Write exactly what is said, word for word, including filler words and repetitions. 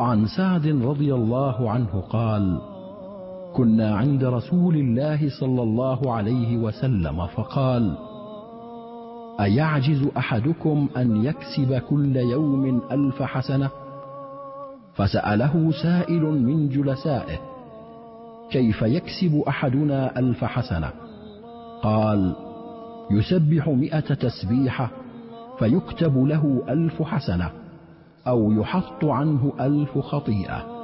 وعن سعد رضي الله عنه قال: كنا عند رسول الله صلى الله عليه وسلم فقال: أيعجز أحدكم أن يكسب كل يوم ألف حسنة؟ فسأله سائل من جلسائه: كيف يكسب أحدنا ألف حسنة؟ قال: يسبح مئة تسبيحة فيكتب له ألف حسنة، أو يحط عنه ألف خطيئة.